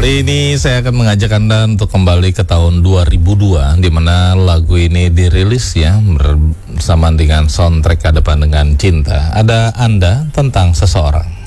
Kali ini saya akan mengajak Anda untuk kembali ke tahun 2002, di mana lagu ini dirilis ya bersamaan dengan soundtrack Ke Depan Dengan Cinta. Ada Anda Tentang Seseorang.